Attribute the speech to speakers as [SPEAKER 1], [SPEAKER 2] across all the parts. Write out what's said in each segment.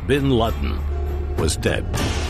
[SPEAKER 1] bin Laden was dead.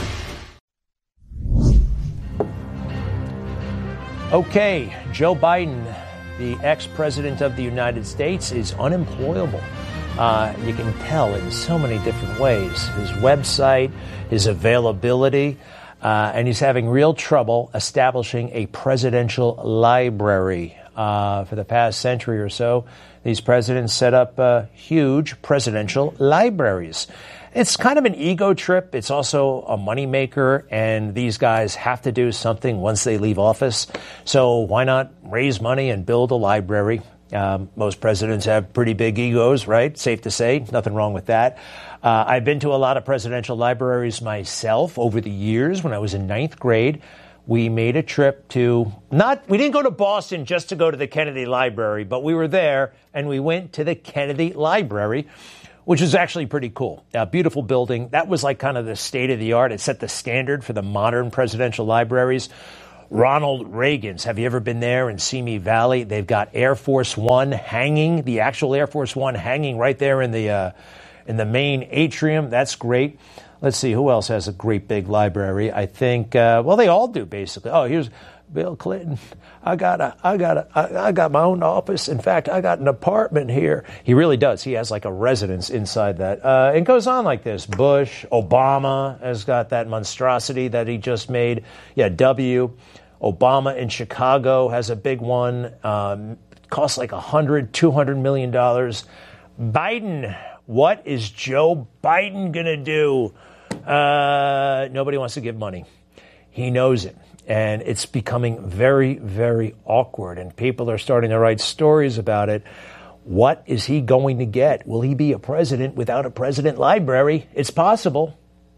[SPEAKER 2] Okay, Joe Biden, the ex-president of the United States, is unemployable. You can tell in so many different ways. His website, his availability, and he's having real trouble establishing a presidential library. For the past century or so, these presidents set up huge presidential libraries. It's kind of an ego trip. It's also a moneymaker, and these guys have to do something once they leave office. So why not raise money and build a library? Most presidents have pretty big egos, right? Safe to say. Nothing wrong with that. I've been to a lot of presidential libraries myself over the years. When I was in ninth grade, we made a trip to we didn't go to Boston just to go to the Kennedy Library, but we were there and we went to the Kennedy Library, which is actually pretty cool. A beautiful building. That was like kind of the state of the art. It set the standard for the modern presidential libraries. Ronald Reagan's. Have you ever been there in Simi Valley? They've got Air Force One hanging, the actual Air Force One hanging right there in the main atrium. That's great. Let's see, who else has a great big library? I think, they all do basically. Oh, here's Bill Clinton. I got my own office. In fact, I got an apartment here. He really does. He has like a residence inside that. It goes on like this. Bush, Obama has got that monstrosity that he just made. Yeah, Obama in Chicago has a big one. Costs like $200 million. Biden, what is Joe Biden going to do? Nobody wants to give money. He knows it. And it's becoming very, very awkward. And people are starting to write stories about it. What is he going to get? Will he be a president without a president library? It's possible.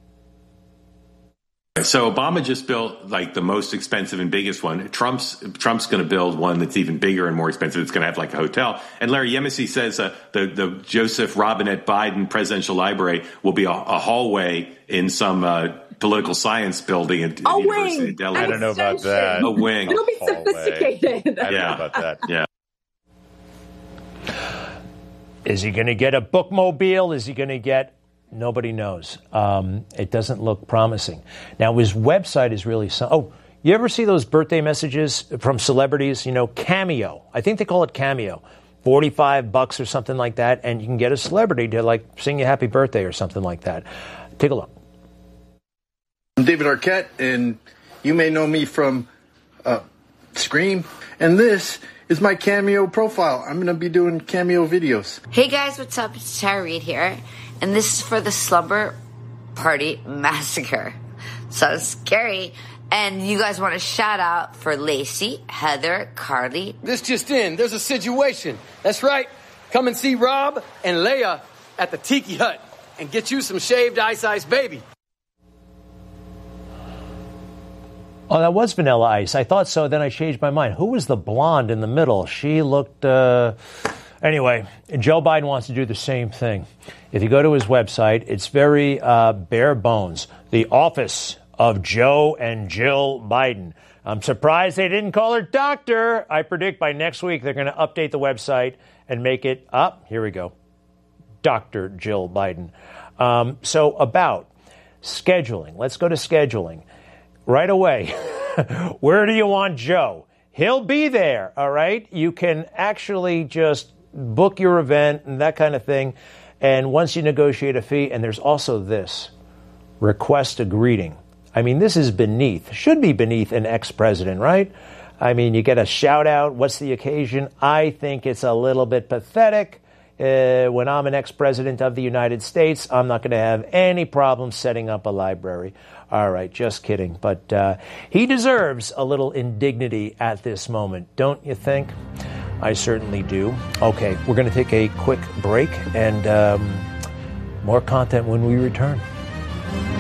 [SPEAKER 3] So Obama just built like the most expensive and biggest one. Trump's going to build one that's even bigger and more expensive. It's going to have like a hotel. And Larry Yemisi says the Joseph Robinette Biden Presidential Library will be a hallway in some political science building at the University of Delaware.
[SPEAKER 4] I don't know about that.
[SPEAKER 3] A wing.
[SPEAKER 4] It'll be sophisticated.
[SPEAKER 3] I don't know about that. Yeah.
[SPEAKER 2] Is he going to get a bookmobile? Is he going to get... Nobody knows. It doesn't look promising. Now, his website is really... you ever see those birthday messages from celebrities? You know, Cameo. I think they call it Cameo. $45 or something like that. And you can get a celebrity to, like, sing you happy birthday or something like that. Take a look.
[SPEAKER 5] I'm David Arquette, and you may know me from Scream. And this is my Cameo profile. I'm going to be doing Cameo videos.
[SPEAKER 6] Hey, guys. What's up? It's Tara Reid here. And this is for the Slumber Party Massacre. So scary. And you guys want a shout out for Lacey, Heather, Carly.
[SPEAKER 7] This just in. There's a situation. That's right. Come and see Rob and Leia at the Tiki Hut and get you some shaved Ice Ice Baby.
[SPEAKER 2] Oh, that was Vanilla Ice. I thought so. Then I changed my mind. Who was the blonde in the middle? She looked... Anyway, Joe Biden wants to do the same thing. If you go to his website, it's very bare bones. The Office of Joe and Jill Biden. I'm surprised they didn't call her doctor. I predict by next week they're going to update the website and make it up. Here we go. Dr. Jill Biden. So about scheduling. Let's go to scheduling. Right away. Where do you want Joe? He'll be there, all right? You can actually just book your event and that kind of thing. And once you negotiate a fee, and there's also this, request a greeting. I mean, this is should be beneath an ex-president, right? I mean, you get a shout out. What's the occasion? I think it's a little bit pathetic. When I'm an ex-president of the United States, I'm not going to have any problem setting up a library. All right, just kidding. But he deserves a little indignity at this moment, don't you think? I certainly do. Okay, we're going to take a quick break and more content when we return.